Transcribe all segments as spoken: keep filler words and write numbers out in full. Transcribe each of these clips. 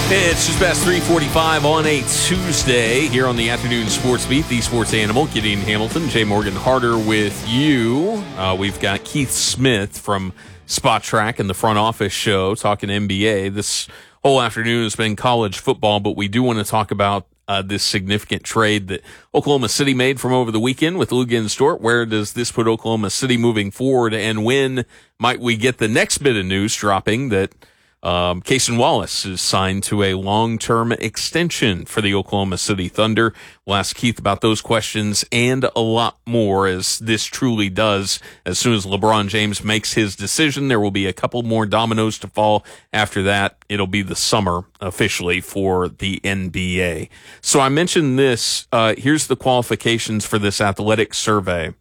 It's just past three forty-five on a Tuesday here on the Afternoon Sports Beat, the Sports Animal. Gideon Hamilton, Jay Morgan Harder with you. Uh, we've got Keith Smith from Spot Track and the Front Office Show talking N B A. This whole afternoon has been college football, but we do want to talk about uh, this significant trade that Oklahoma City made from over the weekend with Luguentz Dort. Where does this put Oklahoma City moving forward, and when might we get the next bit of news dropping that Um, Cason Wallace is signed to a long-term extension for the Oklahoma City Thunder? We'll ask Keith about those questions and a lot more, as this truly does. As soon as LeBron James makes his decision, there will be a couple more dominoes to fall. After that, it'll be the summer officially for the N B A. So I mentioned this. Uh, here's the qualifications for this athletic survey.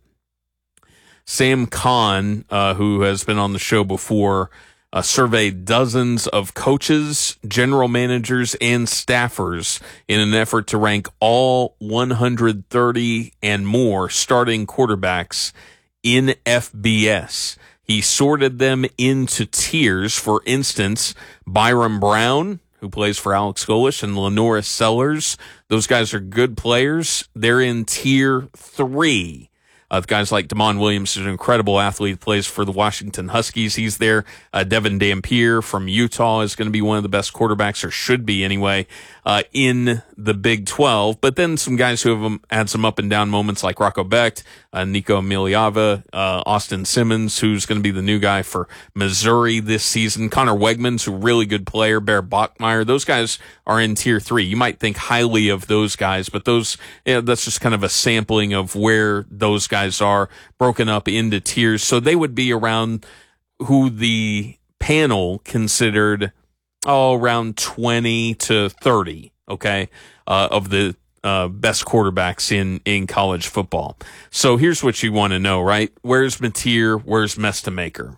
Sam Kahn, uh, who has been on the show before, Uh, surveyed dozens of coaches, general managers, and staffers in an effort to rank all one hundred thirty and more starting quarterbacks in F B S. He sorted them into tiers. For instance, Byron Brown, who plays for Alex Golesh, and Lenora Sellers. Those guys are good players. They're in tier three. Uh, guys like Damon Williams is an incredible athlete, plays for the Washington Huskies. He's there. Uh, Devin Dampier from Utah is going to be one of the best quarterbacks, or should be anyway, uh, in the Big twelve. But then some guys who have um, had some up and down moments like Rocco Becht, uh, Nico Miliava, uh, Austin Simmons, who's going to be the new guy for Missouri this season. Connor Wegmans, a really good player. Bear Bachmeier. Those guys are in tier three. You might think highly of those guys, but those, you know, that's just kind of a sampling of where those guys are broken up into tiers. So they would be around who the panel considered, oh, around twenty to thirty, okay, uh, of the uh, best quarterbacks in, in college football. So here's what you want to know, right? Where's Mateer? Where's Mestamaker?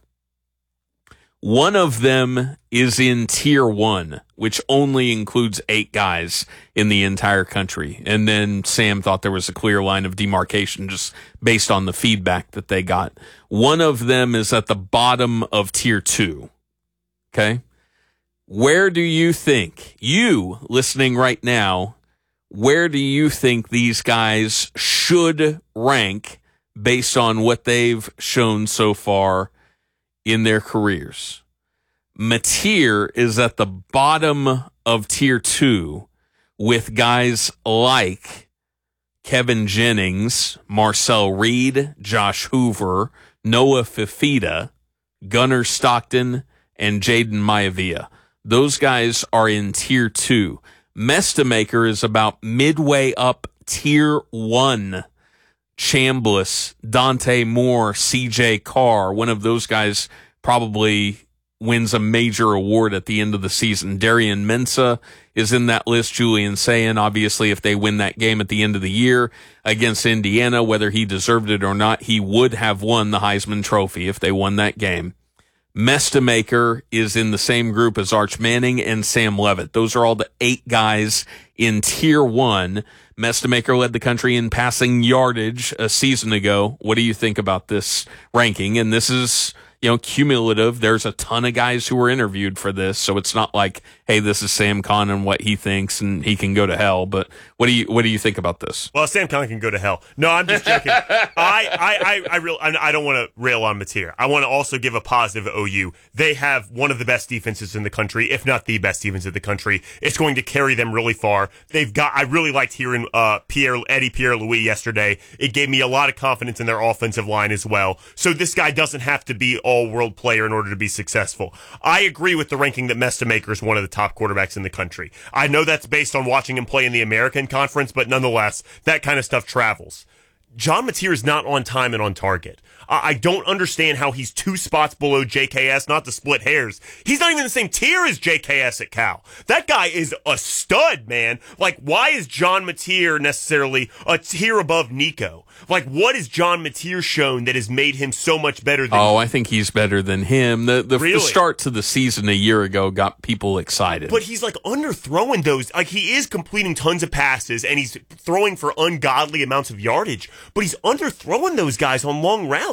One of them is in tier one, which only includes eight guys in the entire country. And then Sam thought there was a clear line of demarcation just based on the feedback that they got. One of them is at the bottom of tier two. Okay. Where do you think, you listening right now, where do you think these guys should rank based on what they've shown so far in their careers? Mateer is at the bottom of tier two with guys like Kevin Jennings, Marcel Reed, Josh Hoover, Noah Fifita, Gunnar Stockton, and Jaden Maivia. Those guys are in tier two. Mestamaker is about midway up tier one. Chambliss, Dante Moore, C J Carr, one of those guys probably wins a major award at the end of the season. Darian Mensah is in that list. Julian Sayin, obviously, if they win that game at the end of the year against Indiana, whether he deserved it or not, he would have won the Heisman Trophy if they won that game. Mestamaker is in the same group as Arch Manning and Sam Levitt. Those are all the eight guys in tier one. Mestamaker led the country in passing yardage a season ago. What do you think about this ranking? And this is, you know, cumulative. There's a ton of guys who were interviewed for this, so it's not like, hey, this is Sam Kahn and what he thinks, and he can go to hell. But what do you what do you think about this? Well, Sam Kahn can go to hell. No, I'm just joking. I I I I, real, I don't want to rail on Mateer. I want to also give a positive O U. They have one of the best defenses in the country, if not the best defense in the country. It's going to carry them really far. They've got. I really liked hearing uh, Pierre Eddie Pierre Louis yesterday. It gave me a lot of confidence in their offensive line as well. So this guy doesn't have to be all-world player in order to be successful. I agree with the ranking that Mestamaker is one of the top quarterbacks in the country. I know that's based on watching him play in the American Conference, but nonetheless, that kind of stuff travels. John Mateer is not on time and on target. I don't understand how he's two spots below J K S, not to split hairs. He's not even in the same tier as J K S at Cal. That guy is a stud, man. Like, why is John Mateer necessarily a tier above Nico? Like, what has John Mateer shown that has made him so much better than Oh, I think he's better than him. The, the, really? the start to the season a year ago got people excited. But he's, like, underthrowing those. Like, he is completing tons of passes, and he's throwing for ungodly amounts of yardage. But he's underthrowing those guys on long routes.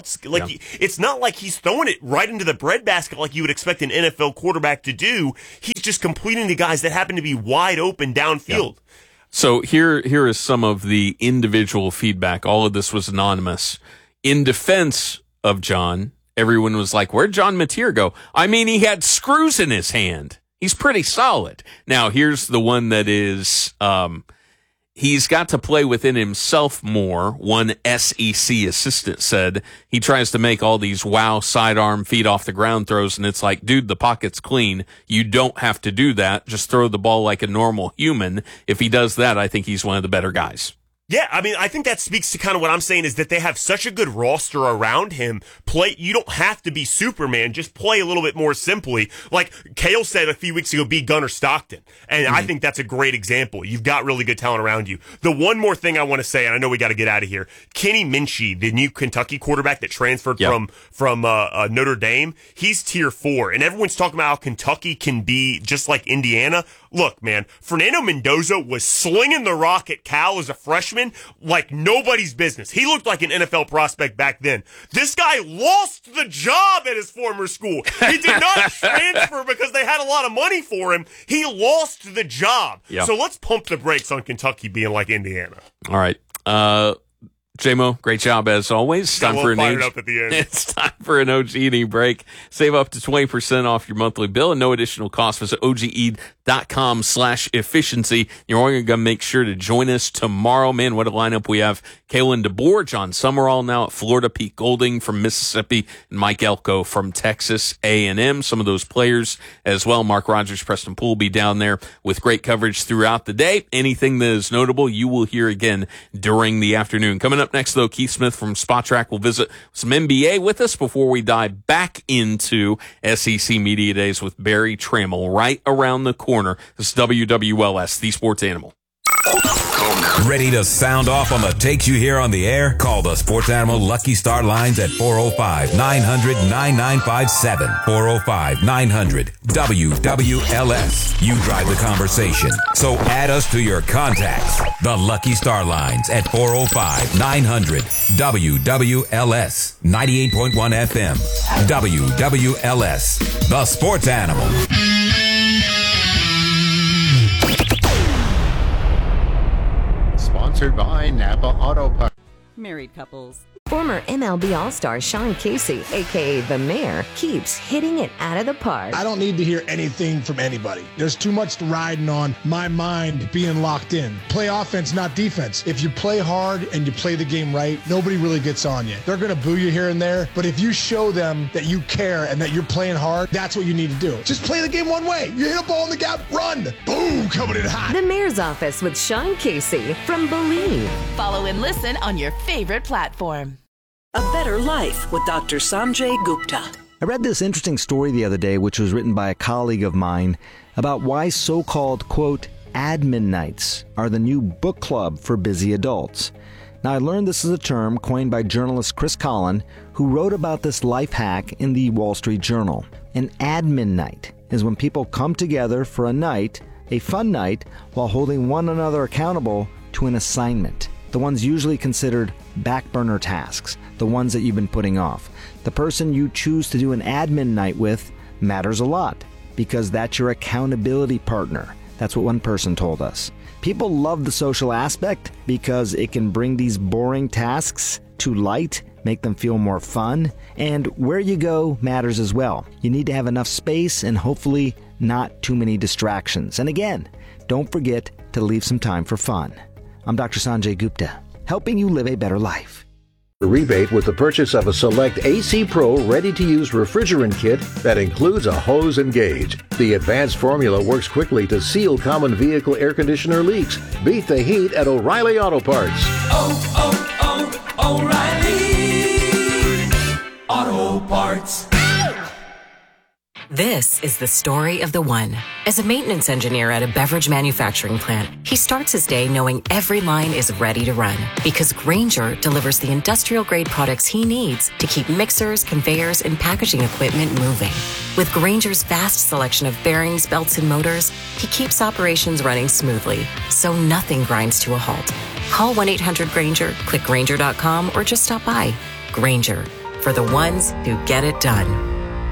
routes. Like Yeah. he, it's not like he's throwing it right into the breadbasket like you would expect an N F L quarterback to do. He's just completing to guys that happen to be wide open downfield. Yeah. So here, here is some of the individual feedback. All of this was anonymous. In defense of John, everyone was like, where'd John Mateer go? I mean, he had screws in his hand. He's pretty solid. Now, here's the one that is, um, he's got to play within himself more. One S E C assistant said he tries to make all these wow sidearm feet off the ground throws, and it's like, dude, the pocket's clean. You don't have to do that. Just throw the ball like a normal human. If he does that, I think he's one of the better guys. Yeah, I mean, I think that speaks to kind of what I'm saying is that they have such a good roster around him. Play, you don't have to be Superman. Just play a little bit more simply. Like Kale said a few weeks ago, be Gunnar Stockton. And mm-hmm. I think that's a great example. You've got really good talent around you. The one more thing I want to say, and I know we got to get out of here, Kenny Minchey, the new Kentucky quarterback that transferred yep. from, from uh, uh, Notre Dame, he's tier four. And everyone's talking about how Kentucky can be just like Indiana. Look, man, Fernando Mendoza was slinging the rock at Cal as a freshman like nobody's business. He looked like an N F L prospect back then. This guy lost the job at his former school. He did not transfer because they had a lot of money for him. He lost the job. Yep. So let's pump the brakes on Kentucky being like Indiana. All right. Uh, J-Mo, great job as always. It's time for an fired up at the end. It's time for an O G E break. Save up to twenty percent off your monthly bill and no additional cost. Visit O G E dot com slash efficiency. You're only going to make sure to join us tomorrow. Man, what a lineup we have. Kalen DeBoer, John Summerall now at Florida, Pete Golding from Mississippi, and Mike Elko from Texas A and M. Some of those players as well. Mark Rogers, Preston Poole be down there with great coverage throughout the day. Anything that is notable, you will hear again during the afternoon. Coming up next, though, Keith Smith from Spot Track will visit some N B A with us before we dive back into S E C Media Days with Barry Trammell right around the corner. This is W W L S, the Sports Animal. Ready to sound off on the takes you hear on the air? Call the Sports Animal Lucky Star lines at four oh five, nine hundred, nine nine five seven. four oh five, nine hundred, W W L S. You drive the conversation. So add us to your contacts. The Lucky Star lines at four oh five, nine hundred, W W L S. ninety-eight point one F M. W W L S. The Sports Animal. Sponsored by Napa Auto Parts. Married couples. Former M L B All-Star Sean Casey, a k a. The Mayor, keeps hitting it out of the park. I don't need to hear anything from anybody. There's too much riding on my mind being locked in. Play offense, not defense. If you play hard and you play the game right, nobody really gets on you. They're going to boo you here and there, but if you show them that you care and that you're playing hard, that's what you need to do. Just play the game one way. You hit a ball in the gap, run. Boom, coming in hot. The Mayor's Office with Sean Casey from Believe. Follow and listen on your favorite platform. A Better Life with Doctor Sanjay Gupta. I read this interesting story the other day, which was written by a colleague of mine, about why so-called, quote, admin nights are the new book club for busy adults. Now, I learned this is a term coined by journalist Chris Collin, who wrote about this life hack in the Wall Street Journal. An admin night is when people come together for a night, a fun night, while holding one another accountable to an assignment. The ones usually considered back burner tasks, the ones that you've been putting off. The person you choose to do an admin night with matters a lot because that's your accountability partner. That's what one person told us. People love the social aspect because it can bring these boring tasks to light, make them feel more fun, and where you go matters as well. You need to have enough space and hopefully not too many distractions. And again, don't forget to leave some time for fun. I'm Doctor Sanjay Gupta, helping you live a better life. A rebate with the purchase of a select A C Pro ready-to-use refrigerant kit that includes a hose and gauge. The advanced formula works quickly to seal common vehicle air conditioner leaks. Beat the heat at O'Reilly Auto Parts. Oh, oh, oh, O'Reilly Auto Parts. This is the story of the one. As a maintenance engineer at a beverage manufacturing plant, he starts his day knowing every line is ready to run because Grainger delivers the industrial-grade products he needs to keep mixers, conveyors, and packaging equipment moving. With Grainger's vast selection of bearings, belts, and motors, he keeps operations running smoothly, so nothing grinds to a halt. Call one eight hundred Grainger, click Grainger dot com, or just stop by. Grainger, for the ones who get it done.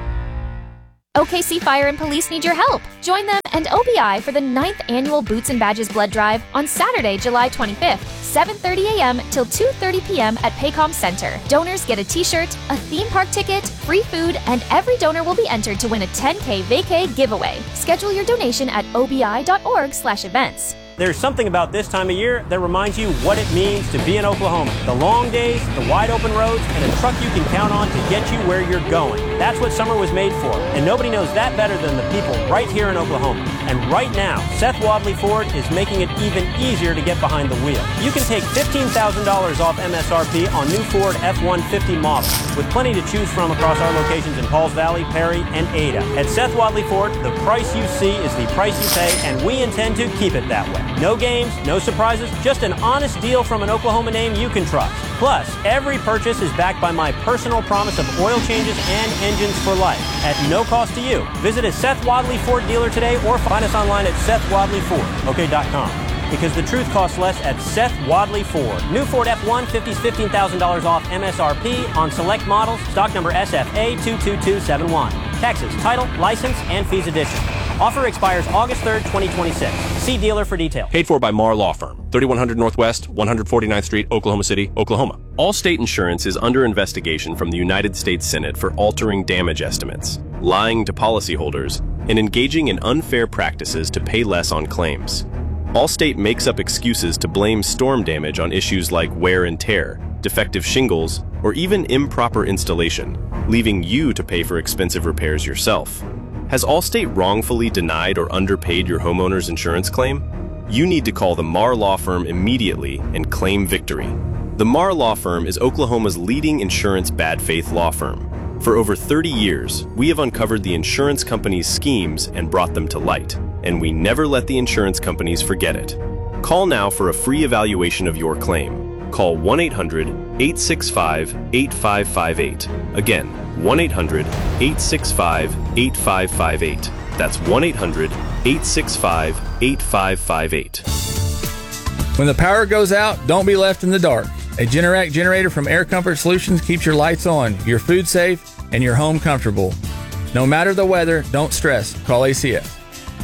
O K C Fire and Police need your help. Join them and O B I for the ninth Annual Boots and Badges Blood Drive on Saturday, July twenty-fifth, seven thirty a.m. till two thirty p.m. at Paycom Center. Donors get a t-shirt, a theme park ticket, free food, and every donor will be entered to win a ten K vacay giveaway. Schedule your donation at obi.org slash events. There's something about this time of year that reminds you what it means to be in Oklahoma. The long days, the wide open roads, and a truck you can count on to get you where you're going. That's what summer was made for, and nobody knows that better than the people right here in Oklahoma. And right now, Seth Wadley Ford is making it even easier to get behind the wheel. You can take fifteen thousand dollars off M S R P on new Ford F one fifty models, with plenty to choose from across our locations in Pauls Valley, Perry, and Ada. At Seth Wadley Ford, the price you see is the price you pay, and we intend to keep it that way. No games, no surprises, just an honest deal from an Oklahoma name you can trust. Plus, every purchase is backed by my personal promise of oil changes and engines for life at no cost to you. Visit a Seth Wadley Ford dealer today or find us online at seth wadley ford ok dot com. Because the truth costs less at Seth Wadley Ford. New Ford F one fifty's fifteen thousand dollars off M S R P on select models, stock number S F A two two two seven one. Taxes, title, license, and fees addition. Offer expires August third, twenty twenty-six. See dealer for details. Paid for by Marr Law Firm, thirty-one hundred Northwest, one forty-ninth Street, Oklahoma City, Oklahoma. Allstate Insurance is under investigation from the United States Senate for altering damage estimates, lying to policyholders, and engaging in unfair practices to pay less on claims. Allstate makes up excuses to blame storm damage on issues like wear and tear, defective shingles, or even improper installation, leaving you to pay for expensive repairs yourself. Has Allstate wrongfully denied or underpaid your homeowner's insurance claim? You need to call the Marr Law Firm immediately and claim victory. The Marr Law Firm is Oklahoma's leading insurance bad faith law firm. For over thirty years, we have uncovered the insurance companies' schemes and brought them to light, and we never let the insurance companies forget it. Call now for a free evaluation of your claim. Call one eight hundred, eight six five, eight five five eight. Again, one eight hundred, eight six five, eight five five eight. That's one eight hundred, eight six five, eight five five eight. When the power goes out, don't be left in the dark. A Generac generator from Air Comfort Solutions keeps your lights on, your food safe, and your home comfortable. No matter the weather, don't stress. Call A C S.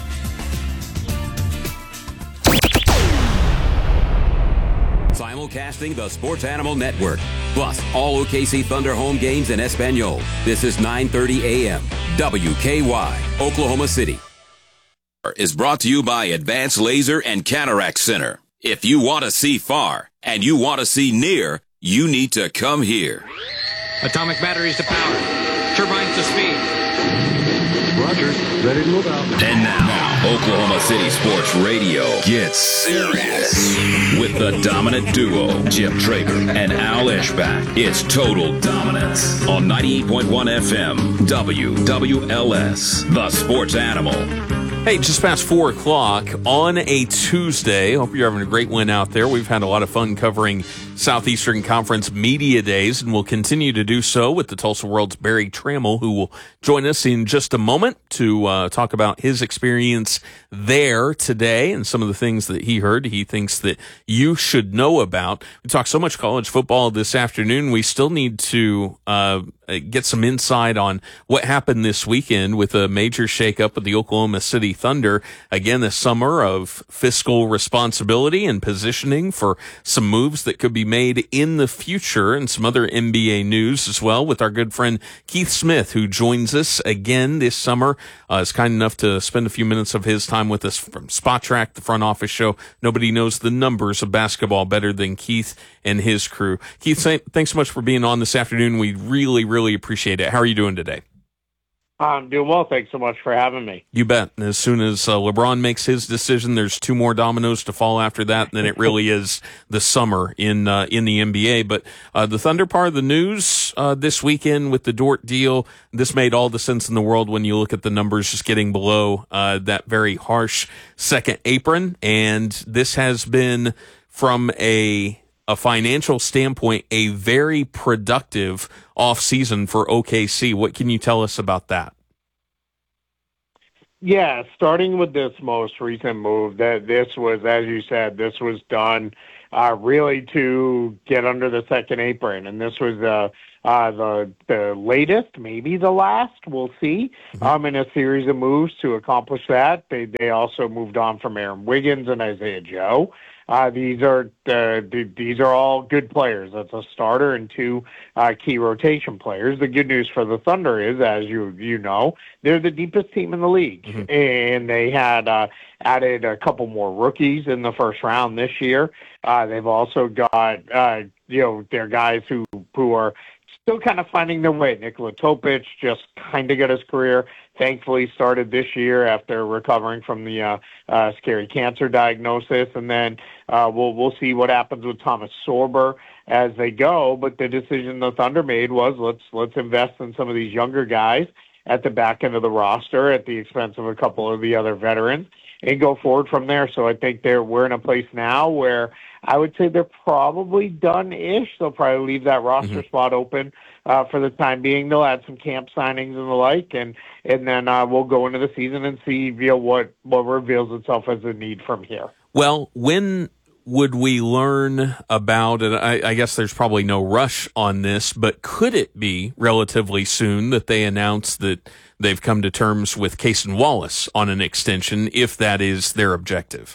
Simulcasting the Sports Animal Network, plus all O K C Thunder home games in Espanol. This is nine thirty a.m. W K Y, Oklahoma City. Is brought to you by Advanced Laser and Cataract Center. If you want to see far and you want to see near, you need to come here. Atomic batteries to power. Turbines to speed. Roger. Ready to move out. And now, Oklahoma City Sports Radio gets serious with the dominant duo, Jim Traeger and Al Eschbach. It's total dominance on ninety-eight point one F M, W W L S, the Sports Animal. Hey, just past four o'clock on a Tuesday. Hope you're having a great one out there. We've had a lot of fun covering Southeastern Conference Media Days, and we'll continue to do so with the Tulsa World's Barry Trammell, who will join us in just a moment to uh, talk about his experience there today and some of the things that he heard he thinks that you should know about. We talked so much college football this afternoon. We still need to uh, get some insight on what happened this weekend with a major shakeup of the Oklahoma City Thunder. Again, this summer of fiscal responsibility and positioning for some moves that could be made in the future, and some other N B A news as well with our good friend Keith Smith, who joins us again this summer. Uh, is kind enough to spend a few minutes of his time with us from Spot Track, the front office show. Nobody knows the numbers of basketball better than Keith and his crew. Keith, thanks so much for being on this afternoon. We really, really appreciate it. How are you doing today? I'm doing well. Thanks so much for having me. You bet. And as soon as uh, LeBron makes his decision, there's two more dominoes to fall after that, and then it really is the summer in uh, in the N B A. But uh, the Thunder part of the news uh, this weekend with the Dort deal, this made all the sense in the world when you look at the numbers just getting below uh, that very harsh second apron. And this has been, from a a financial standpoint, a very productive offseason for O K C. What can you tell us about that? Yeah, starting with this most recent move, that this was, as you said, this was done uh, really to get under the second apron. And this was uh, uh, the the latest, maybe the last, we'll see, um, in a series of moves to accomplish that. They, they also moved on from Aaron Wiggins and Isaiah Joe. Uh, these are uh, these are all good players. That's a starter and two uh, key rotation players. The good news for the Thunder is, as you you know, they're the deepest team in the league, mm-hmm. and they had uh, added a couple more rookies in the first round this year. Uh, they've also got uh, you know their guys who who are still kind of finding their way. Nikola Topic just kind of got his career, thankfully, started this year after recovering from the uh, uh, scary cancer diagnosis. And then uh, we'll we'll see what happens with Thomas Sorber as they go. But the decision the Thunder made was let's let's invest in some of these younger guys at the back end of the roster at the expense of a couple of the other veterans and go forward from there. So I think they're we're in a place now where I would say they're probably done-ish. They'll probably leave that roster mm-hmm. spot open uh, for the time being. They'll add some camp signings and the like, and and then uh, we'll go into the season and see you know, what what reveals itself as a need from here. Well, when would we learn about it? I, I guess there's probably no rush on this, but could it be relatively soon that they announce that they've come to terms with Cason Wallace on an extension, if that is their objective?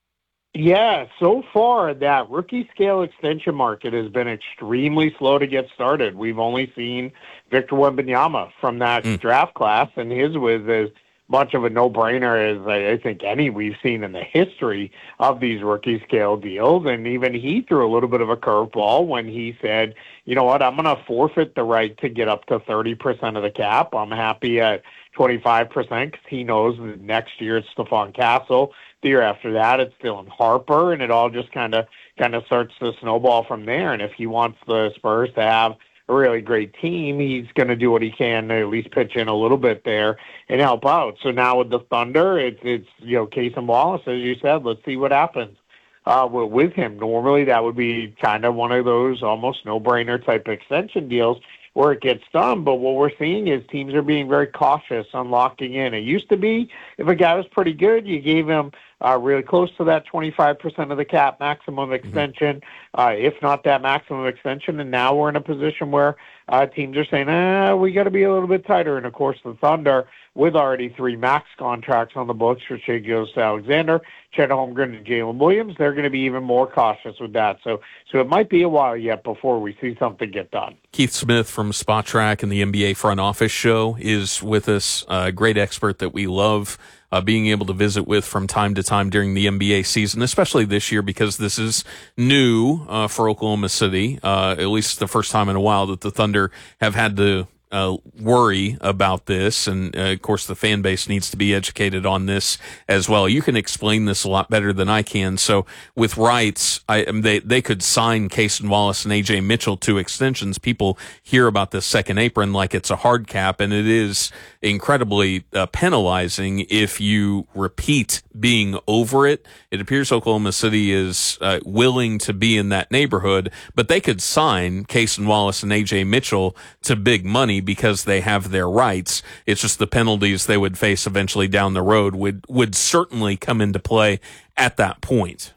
Yeah, so far that rookie scale extension market has been extremely slow to get started. We've only seen Victor Wembanyama from that mm. draft class, and his was as much of a no-brainer as I, I think any we've seen in the history of these rookie scale deals. And even he threw a little bit of a curveball when he said, you know what, I'm going to forfeit the right to get up to thirty percent of the cap. I'm happy at twenty-five percent because he knows that next year it's Stephon Castle. The year after that, it's Dylan Harper, and it all just kind of kind of starts to snowball from there. And if he wants the Spurs to have a really great team, he's going to do what he can to at least pitch in a little bit there and help out. So now with the Thunder, it's, it's you know, Cason Wallace, as you said, let's see what happens uh, with him. Normally, that would be kind of one of those almost no-brainer type extension deals where it gets done, but what we're seeing is teams are being very cautious on locking in. It used to be if a guy was pretty good, you gave him uh, really close to that twenty-five percent of the cap maximum extension, mm-hmm. uh, if not that maximum extension, and now we're in a position where uh, teams are saying, ah, we got to be a little bit tighter, and of course the Thunder, with already three max contracts on the books for Shai Gilgeous-Alexander, Chet Holmgren, and Jalen Williams, they're going to be even more cautious with that. So so it might be a while yet before we see something get done. Keith Smith from Spot Track and the N B A Front Office Show is with us, a great expert that we love uh, being able to visit with from time to time during the N B A season, especially this year because this is new uh, for Oklahoma City, uh, at least the first time in a while that the Thunder have had to Uh, worry about this, and uh, of course the fan base needs to be educated on this as well. You can explain this a lot better than I can. So with rights, I, they they could sign Cason Wallace and A J Mitchell to extensions. People hear about this second apron like it's a hard cap, and it is incredibly uh, penalizing if you repeat being over it. It appears Oklahoma City is uh, willing to be in that neighborhood, but they could sign Cason Wallace and A J Mitchell to big money because they have their rights. It's just the penalties they would face eventually down the road would, would certainly come into play at that point.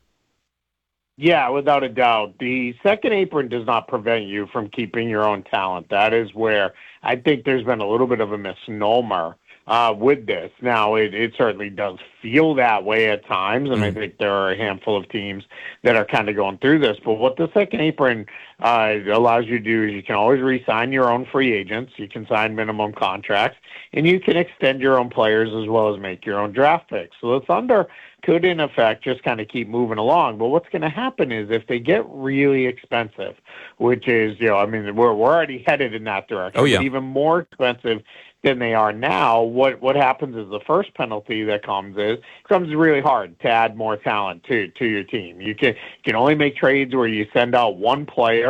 Yeah, without a doubt. The second apron does not prevent you from keeping your own talent. That is where I think there's been a little bit of a misnomer uh, with this. Now, it, it certainly does feel that way at times, and mm. I think there are a handful of teams that are kind of going through this. But what the second apron uh, allows you to do is you can always re-sign your own free agents, you can sign minimum contracts, and you can extend your own players as well as make your own draft picks. So the Thunder could, in effect, just kind of keep moving along. But what's going to happen is if they get really expensive, which is, you know, I mean, we're, we're already headed in that direction, oh, yeah. but even more expensive than they are now, what what happens is the first penalty that comes is it becomes really hard to add more talent to to your team. You can you can only make trades where you send out one player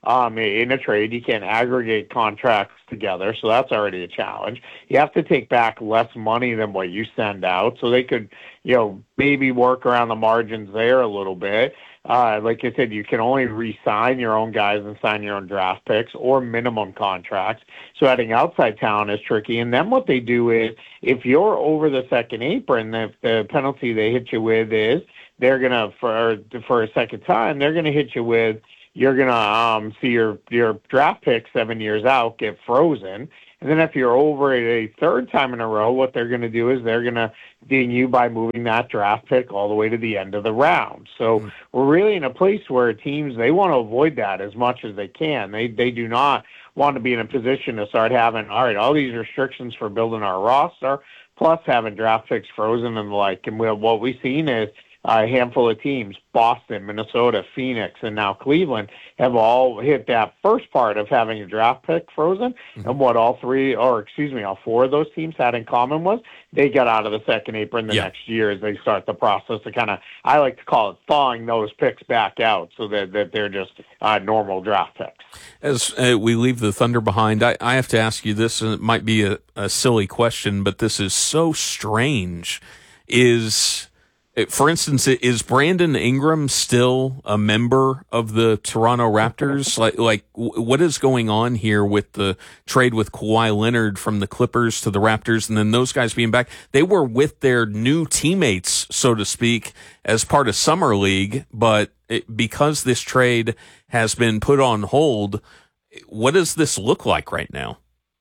um, in a trade. You can't aggregate contracts together, so that's already a challenge. You have to take back less money than what you send out, so they could, you know, maybe work around the margins there a little bit. Uh, like I said, you can only re-sign your own guys and sign your own draft picks or minimum contracts. So adding outside talent is tricky. And then what they do is, if you're over the second apron, the, the penalty they hit you with is they're going to, for for a second time, they're going to hit you with, you're going to um, see your, your draft pick seven years out get frozen. And then if you're over it a third time in a row, what they're going to do is they're going to ding you by moving that draft pick all the way to the end of the round. So mm. we're really in a place where teams, they want to avoid that as much as they can. They they do not want to be in a position to start having, all right, all these restrictions for building our roster, plus having draft picks frozen and the like. And we, what we've seen is a handful of teams, Boston, Minnesota, Phoenix, and now Cleveland, have all hit that first part of having a draft pick frozen. Mm-hmm. And what all three, or excuse me, all four of those teams had in common was they got out of the second apron the yeah. next year as they start the process to kind of, I like to call it thawing those picks back out so that, that they're just uh, normal draft picks. As uh, we leave the Thunder behind, I, I have to ask you this, and it might be a, a silly question, but this is so strange. Is... For instance, is Brandon Ingram still a member of the Toronto Raptors? Like, like, what is going on here with the trade with Kawhi Leonard from the Clippers to the Raptors, and then those guys being back? They were with their new teammates, so to speak, as part of Summer League, but it, because this trade has been put on hold, what does this look like right now?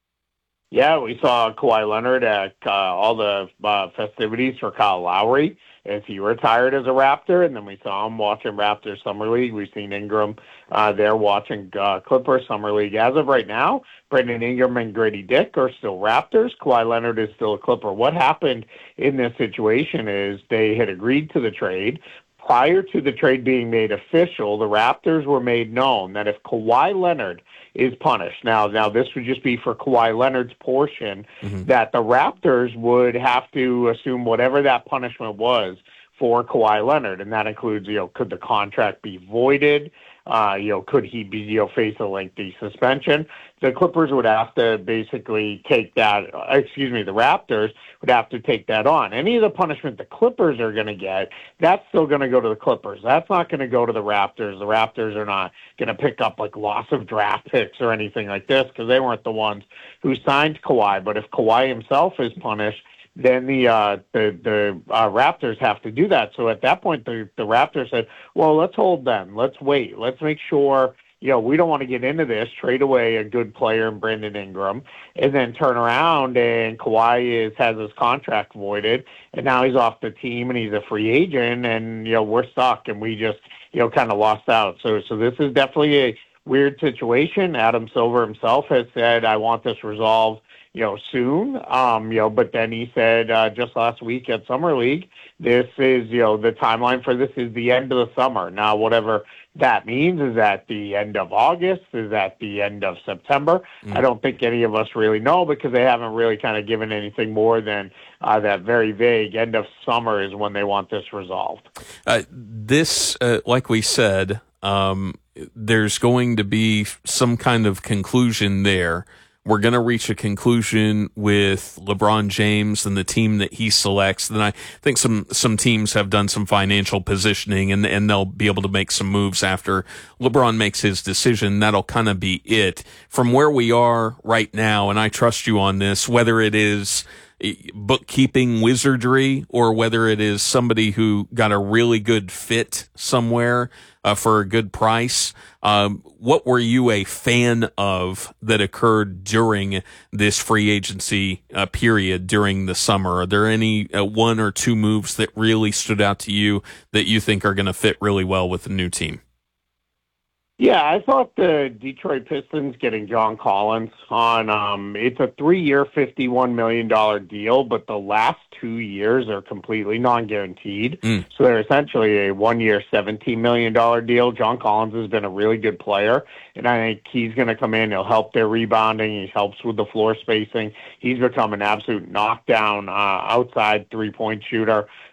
Yeah, we saw Kawhi Leonard at uh, all the uh, festivities for Kyle Lowry as he retired as a Raptor, and then we saw him watching Raptors Summer League. We've seen Ingram uh, there watching uh, Clippers Summer League. As of right now, Brandon Ingram and Grady Dick are still Raptors. Kawhi Leonard is still a Clipper. What happened in this situation is they had agreed to the trade. Prior to the trade being made official, the Raptors were made known that if Kawhi Leonard is punished, now now this would just be for Kawhi Leonard's portion, mm-hmm. that the Raptors would have to assume whatever that punishment was for Kawhi Leonard, and that includes, you know, could the contract be voided? Uh, you know, could he be, you know, face a lengthy suspension? The Clippers would have to basically take that, excuse me, the Raptors would have to take that on. Any of the punishment the Clippers are going to get, that's still going to go to the Clippers. That's not going to go to the Raptors. The Raptors are not going to pick up like loss of draft picks or anything like this because they weren't the ones who signed Kawhi. But if Kawhi himself is punished, then the uh, the the uh, Raptors have to do that. So at that point, the the Raptors said, "Well, let's hold them. Let's wait. Let's make sure. You know, we don't want to get into this. Trade away a good player in Brandon Ingram, and then turn around and Kawhi is has his contract voided, and now he's off the team and he's a free agent, and you know we're stuck, and we just you know kind of lost out. So so this is definitely a weird situation. Adam Silver himself has said, "I want this resolved." You know, soon, um, you know, but then he said uh, just last week at Summer League, this is, you know, the timeline for this is the end of the summer. Now, whatever that means, is at the end of August, is at the end of September. Mm. I don't think any of us really know because they haven't really kind of given anything more than uh, that very vague end of summer is when they want this resolved. Uh, this, uh, like we said, um, there's going to be some kind of conclusion there. We're going to reach a conclusion with LeBron James and the team that he selects. Then I think some, some teams have done some financial positioning and, and they'll be able to make some moves after LeBron makes his decision. That'll kind of be it. From where we are right now, and I trust you on this, whether it is bookkeeping wizardry or whether it is somebody who got a really good fit somewhere uh, for a good price, um, what were you a fan of that occurred during this free agency uh, period during the summer? Are there any uh, one or two moves that really stood out to you that you think are going to fit really well with the new team? Yeah, I thought the Detroit Pistons getting John Collins on, um, it's a three-year, fifty-one million dollars deal, but the last two years are completely non-guaranteed. Mm. So they're essentially a one-year, seventeen million dollars deal. John Collins has been a really good player, and I think he's going to come in. He'll help their rebounding. He helps with the floor spacing. He's become an absolute knockdown uh, outside three-point shooter.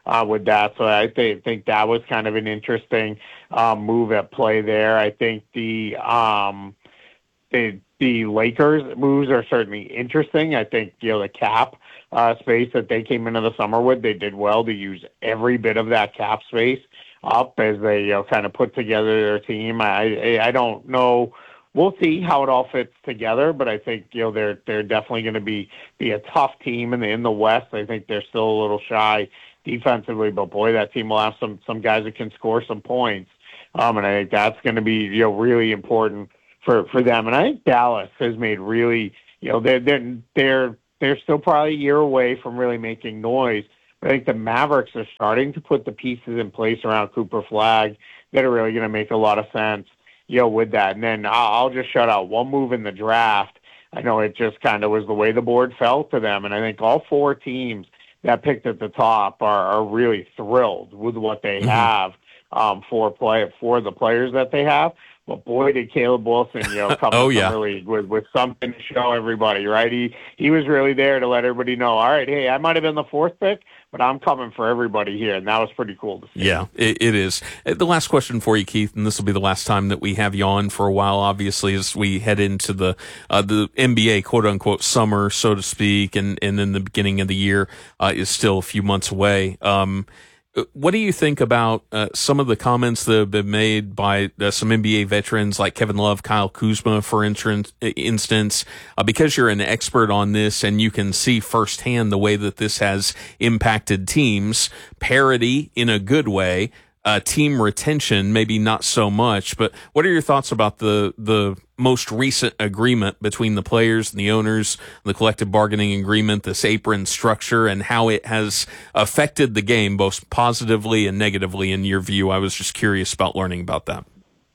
uh, with that. So I th- think that was kind of an interesting um, move at play there. I think the um, the the Lakers moves are certainly interesting. I think, you know, the cap uh, space that they came into the summer with, they did well to use every bit of that cap space up as they, you know, kind of put together their team. I I don't know. We'll see how it all fits together, but I think, you know, they're they're definitely going to be be a tough team in the in the West. I think they're still a little shy defensively, but boy, that team will have some some guys that can score some points, um, and I think that's going to be, you know, really important for for them. And I think Dallas has made really, you know, they're they're they're they're still probably a year away from really making noise. But I think the Mavericks are starting to put the pieces in place around Cooper Flagg that are really going to make a lot of sense, you know, with that. And then I'll, I'll just shout out one move in the draft. I know it just kind of was the way the board fell to them, and I think all four teams that picked at the top are, are really thrilled with what they mm-hmm. have um, for play for the players that they have. But boy, did Caleb Wilson, you know, come oh, to yeah. Summer League with, with something to show everybody, right? He he was really there to let everybody know, all right, hey, I might have been the fourth pick, but I'm coming for everybody here, and that was pretty cool to see. Yeah, it, it is. The last question for you, Keith, and this will be the last time that we have you on for a while, obviously, as we head into the uh, the N B A quote-unquote summer, so to speak, and, and then the beginning of the year uh, is still a few months away. Um What do you think about uh, some of the comments that have been made by uh, some N B A veterans like Kevin Love, Kyle Kuzma, for instance, instance uh, because you're an expert on this and you can see firsthand the way that this has impacted teams, parity in a good way, uh, team retention, maybe not so much, but what are your thoughts about the, the most recent agreement between the players and the owners, the collective bargaining agreement, this apron structure, and how it has affected the game both positively and negatively in your view? I was just curious about learning about that.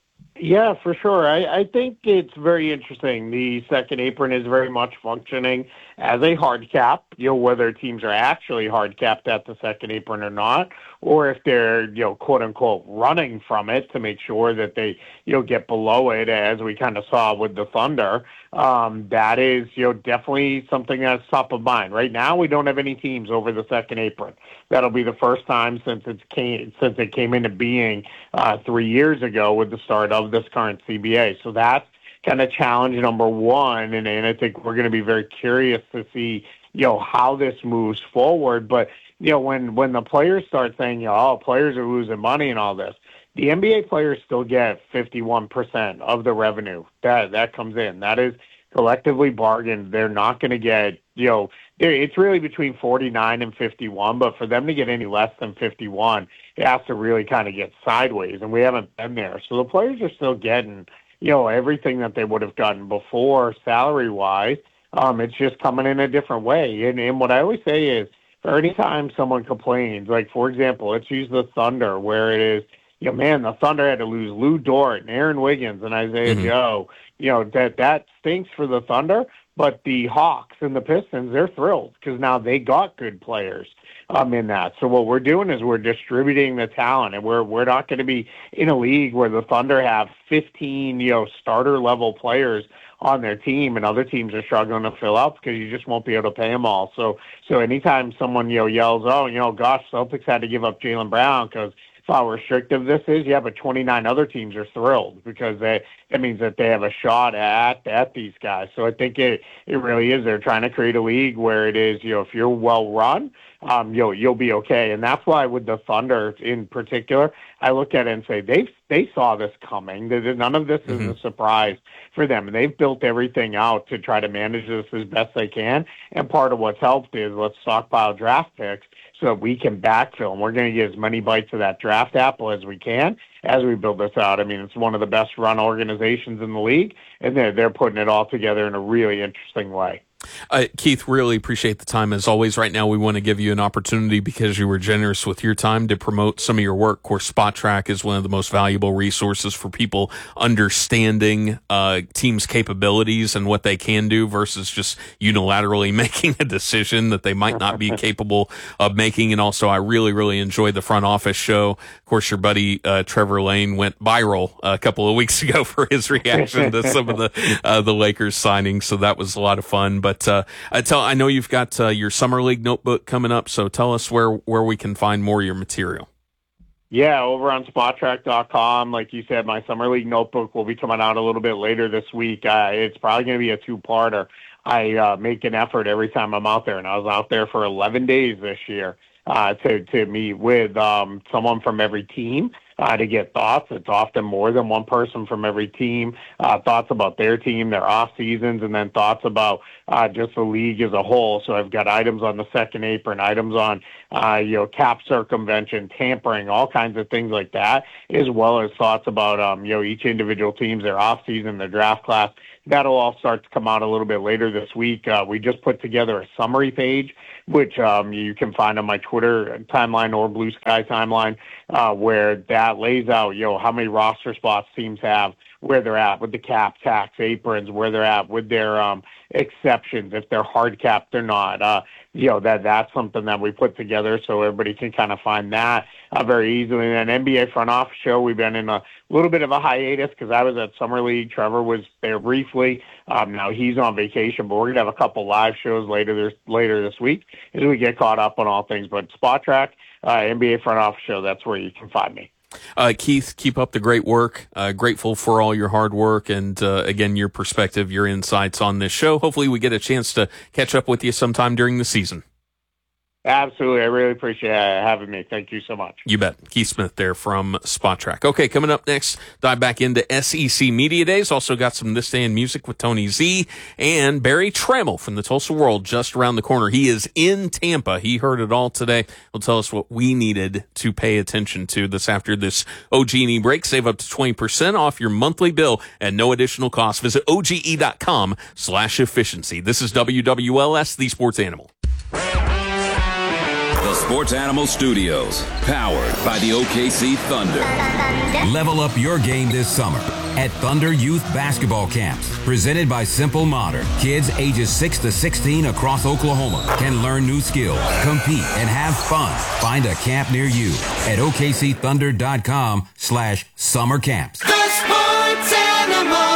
Yeah, for sure. I, I think it's very interesting. The second apron is very much functioning as a hard cap, you know, whether teams are actually hard capped at the second apron or not, or if they're, you know, quote unquote running from it to make sure that they, you know, get below it, as we kind of saw with the Thunder. Um, that is, you know, definitely something that's top of mind. Right now, we don't have any teams over the second apron. That'll be the first time since it came since it came into being uh, three years ago with the start of this current C B A. So that's kind of challenge number one, and, and I think we're going to be very curious to see, you know, how this moves forward. But, you know, when, when the players start saying, you know, oh, players are losing money and all this, the N B A players still get fifty-one percent of the revenue that that comes in. That is collectively bargained. They're not going to get, you know, it's really between forty-nine and fifty-one, but for them to get any less than fifty-one, it has to really kind of get sideways, and we haven't been there. So the players are still getting, you know, everything that they would have gotten before salary-wise. Um, it's just coming in a different way. And, and what I always say is, for any time someone complains, like, for example, let's use the Thunder, where it is, you know, man, the Thunder had to lose Lou Dort and Aaron Wiggins and Isaiah mm-hmm. Joe. You know, that that stinks for the Thunder, but the Hawks and the Pistons, they're thrilled because now they got good players um, in that. So what we're doing is we're distributing the talent, and we're we're not going to be in a league where the Thunder have fifteen, you know, starter level players on their team, and other teams are struggling to fill up because you just won't be able to pay them all. So so anytime someone, you know, yells, oh, you know, gosh, Celtics had to give up Jaylen Brown because how restrictive this is, yeah, but twenty-nine other teams are thrilled because they, that means that they have a shot at at these guys. So I think it, it really is. They're trying to create a league where it is, you know, if you're well run, um, you'll you'll be okay. And that's why with the Thunder in particular, I look at it and say they they saw this coming. None of this mm-hmm. is a surprise for them, and they've built everything out to try to manage this as best they can. And part of what's helped is let's stockpile draft picks so that we can backfill, and we're going to get as many bites of that draft apple as we can as we build this out. I mean, it's one of the best run organizations in the league, and they're, they're putting it all together in a really interesting way. Uh, Keith, really appreciate the time. As always, right now we want to give you an opportunity because you were generous with your time to promote some of your work. Of course, Spot Track is one of the most valuable resources for people understanding uh, teams' capabilities and what they can do versus just unilaterally making a decision that they might not be capable of making. And also, I really, really enjoyed the front office show. Of course, your buddy uh, Trevor Lane went viral a couple of weeks ago for his reaction to some of the uh, the Lakers signings, so that was a lot of fun. But But uh, I tell, I know you've got uh, your Summer League notebook coming up, so tell us where, where we can find more of your material. Yeah, over on spot track dot com. Like you said, my Summer League notebook will be coming out a little bit later this week. Uh, it's probably going to be a two-parter. I uh, make an effort every time I'm out there, and I was out there for eleven days this year uh, to, to meet with um, someone from every team. Uh, to get thoughts. It's often more than one person from every team, uh, thoughts about their team, their off seasons, and then thoughts about uh, just the league as a whole. So I've got items on the second apron, items on, uh, you know, cap circumvention, tampering, all kinds of things like that, as well as thoughts about, um, you know, each individual teams, their off season, their draft class. That'll all start to come out a little bit later this week. Uh, we just put together a summary page, which um, you can find on my Twitter timeline or Blue Sky timeline, uh, where that lays out, you know, how many roster spots teams have, where they're at with the cap, tax, aprons, where they're at with their um, exceptions, if they're hard capped or not. Uh, you know, that that's something that we put together so everybody can kind of find that uh, very easily. And then N B A front office show, we've been in a little bit of a hiatus because I was at Summer League. Trevor was there briefly. Um, now he's on vacation, but we're going to have a couple live shows later this, later this week as we get caught up on all things. But Spot Track, uh, N B A front office show, that's where you can find me. Uh, Keith, keep up the great work. Uh, grateful for all your hard work and, uh, again, your perspective, your insights on this show. Hopefully we get a chance to catch up with you sometime during the season. Absolutely. I really appreciate having me. Thank you so much. You bet. Keith Smith there from Spot Track. Okay, coming up next, dive back into S E C Media Days. Also got some This Day in Music with Tony Z and Barry Trammell from the Tulsa World just around the corner. He is in Tampa. He heard it all today. He'll tell us what we needed to pay attention to this after this O G and E break. Save up to twenty percent off your monthly bill at no additional cost. Visit O G E dot com slash efficiency. This is W W L S, the Sports Animal. The Sports Animal Studios, powered by the O K C Thunder. Level up your game this summer at Thunder Youth Basketball Camps, presented by Simple Modern. Kids ages six to sixteen across Oklahoma can learn new skills, compete, and have fun. Find a camp near you at O K C thunder dot com slash summer camps. The Sports Animal.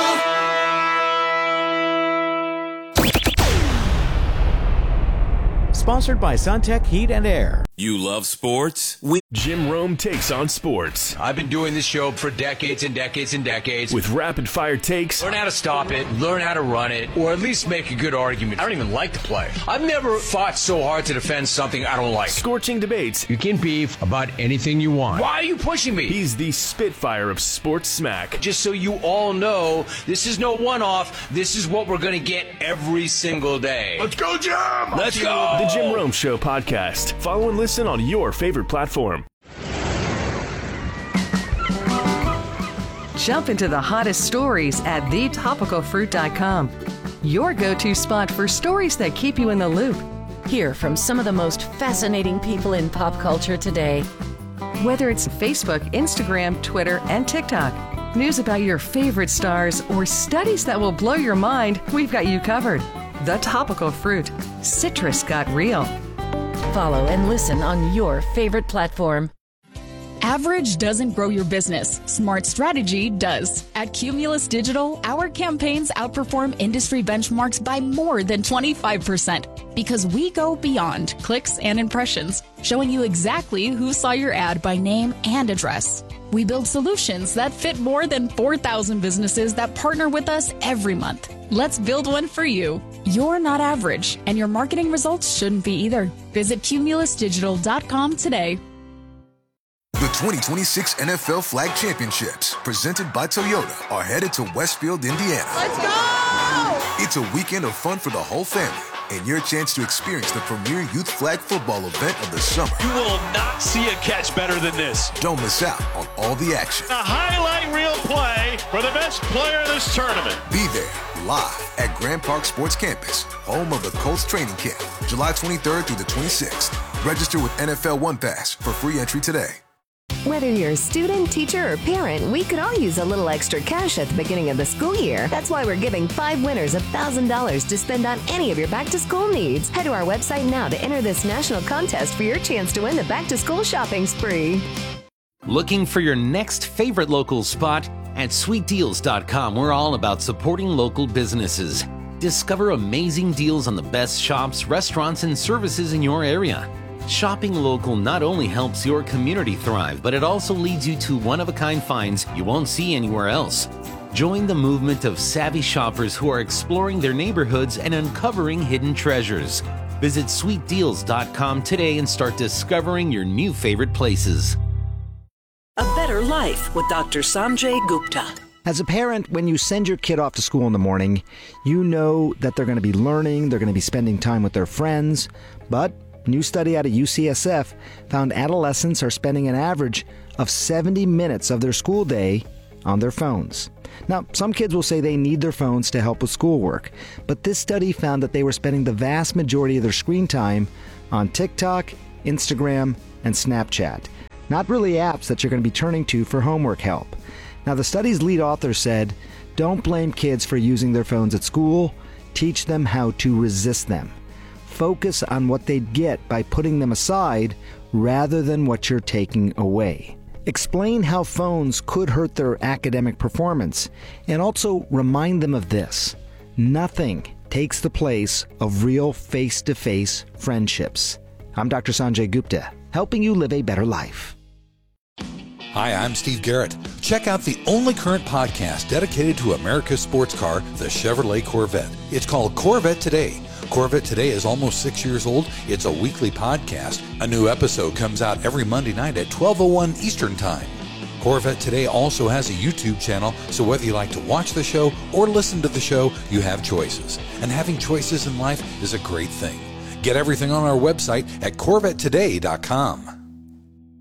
Sponsored by Suntech Heat and Air. You love sports? We Jim Rome takes on sports. I've been doing this show for decades and decades and decades. With rapid fire takes. Learn how to stop it, learn how to run it, or at least make a good argument. I don't even like to play. I've never fought so hard to defend something I don't like. Scorching debates. You can beef about anything you want. Why are you pushing me? He's the Spitfire of sports smack. Just so you all know, this is no one-off. This is what we're going to get every single day. Let's go, Jim! Let's go! The Jim Rome Show podcast. Follow and listen on your favorite platform. Jump into the hottest stories at the topical fruit dot com. Your go-to spot for stories that keep you in the loop. Hear from some of the most fascinating people in pop culture today. Whether it's Facebook, Instagram, Twitter, and TikTok, news about your favorite stars, or studies that will blow your mind, we've got you covered. The Topical Fruit. Citrus got real. Follow and listen on your favorite platform. Average doesn't grow your business. Smart strategy does. At Cumulus Digital, our campaigns outperform industry benchmarks by more than twenty-five percent because we go beyond clicks and impressions, showing you exactly who saw your ad by name and address. We build solutions that fit more than four thousand businesses that partner with us every month. Let's build one for you. You're not average, and your marketing results shouldn't be either. Visit cumulus digital dot com today. The twenty twenty-six N F L Flag Championships, presented by Toyota, are headed to Westfield, Indiana. Let's go! It's a weekend of fun for the whole family and your chance to experience the premier youth flag football event of the summer. You will not see a catch better than this. Don't miss out on all the action. A highlight reel play for the best player of this tournament. Be there live at Grand Park Sports Campus, home of the Colts training camp, July twenty-third through the twenty-sixth. Register with N F L One Pass for free entry today. Whether you're a student, teacher, or parent, we could all use a little extra cash at the beginning of the school year. That's why we're giving five winners one thousand dollars to spend on any of your back-to-school needs. Head to our website now to enter this national contest for your chance to win the back-to-school shopping spree. Looking for your next favorite local spot? At sweet deals dot com, we're all about supporting local businesses. Discover amazing deals on the best shops, restaurants, and services in your area. Shopping local not only helps your community thrive, but it also leads you to one-of-a-kind finds you won't see anywhere else. Join the movement of savvy shoppers who are exploring their neighborhoods and uncovering hidden treasures. Visit sweet deals dot com today and start discovering your new favorite places. A better life with Doctor Sanjay Gupta. As a parent, when you send your kid off to school in the morning, you know that they're going to be learning, they're going to be spending time with their friends. But a new study out of U C S F found adolescents are spending an average of seventy minutes of their school day on their phones. Now, some kids will say they need their phones to help with schoolwork, but this study found that they were spending the vast majority of their screen time on TikTok, Instagram, and Snapchat. Not really apps that you're going to be turning to for homework help. Now, the study's lead author said, don't blame kids for using their phones at school. Teach them how to resist them. Focus on what they'd get by putting them aside rather than what you're taking away. Explain how phones could hurt their academic performance, and also remind them of this. Nothing takes the place of real face-to-face friendships. I'm Doctor Sanjay Gupta, helping you live a better life. Hi, I'm Steve Garrett. Check out the only current podcast dedicated to America's sports car, the Chevrolet Corvette. It's called Corvette Today. Corvette Today is almost six years old. It's a weekly podcast. A new episode comes out every Monday night at twelve oh one Eastern Time. Corvette Today also has a YouTube channel, so whether you like to watch the show or listen to the show, you have choices. And having choices in life is a great thing. Get everything on our website at corvette today dot com.